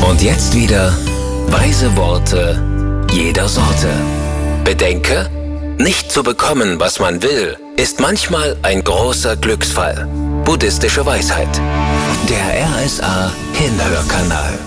Und jetzt wieder weise Worte jeder Sorte. Bedenke, nicht zu bekommen, was man will, ist manchmal ein großer Glücksfall. Buddhistische Weisheit. Der RSA Hinhörkanal.